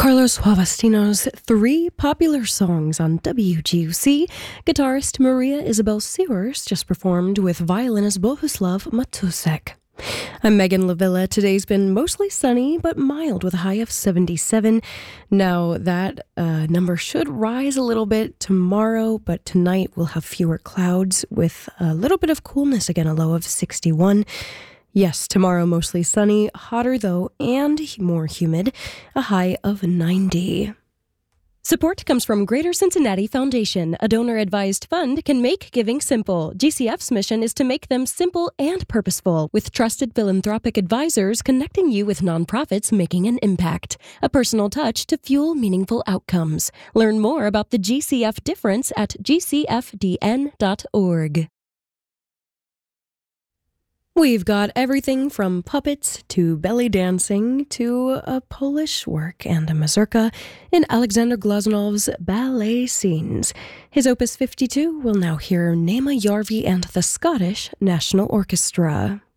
Carlos Huavastino's three popular songs on WGUC. Guitarist Maria Isabel Sewers just performed with violinist Bohuslav Matusek. I'm Megan Lavilla. Today's been mostly sunny, but mild with a high of 77. Now, that number should rise a little bit tomorrow, but tonight we'll have fewer clouds with a little bit of coolness again, a low of 61. Yes, tomorrow mostly sunny, hotter though, and more humid, a high of 90. Support comes from Greater Cincinnati Foundation. A donor-advised fund can make giving simple. GCF's mission is to make them simple and purposeful, with trusted philanthropic advisors connecting you with nonprofits making an impact. A personal touch to fuel meaningful outcomes. Learn more about the GCF difference at gcfdn.org. We've got everything from puppets to belly dancing to a Polish work and a mazurka in Alexander Glazunov's ballet scenes. His Opus 52 will now hear Nema Järvi and the Scottish National Orchestra.